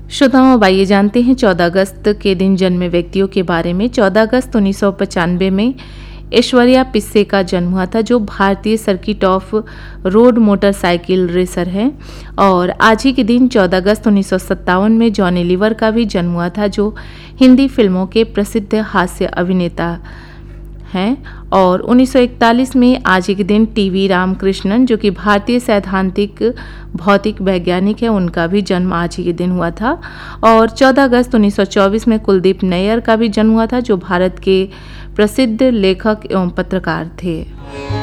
श्रोताओं, अब आइए जानते हैं 14 अगस्त के दिन जन्मे व्यक्तियों के बारे में। 14 अगस्त 1995 में ऐश्वर्या पिस्से का जन्म हुआ था, जो भारतीय circuit of road motorcycle racer है। और आज ही के दिन 14 अगस्त 1957 में जॉनी लीवर का भी जन्म हुआ था, जो हिंदी फिल्मों के प्रसिद्ध हास्य अभिनेता हैं। और 1941 में आज ही के दिन टीवी रामकृष्णन, जो कि भारतीय सैद्धांतिक भौतिक वैज्ञानिक है, उनका भी जन्म आज ही के दिन हुआ था। और 14 अगस्त 1924 में कुलदीप नैयर का भी जन्म हुआ था, जो भारत के प्रसिद्ध लेखक एवं पत्रकार थे।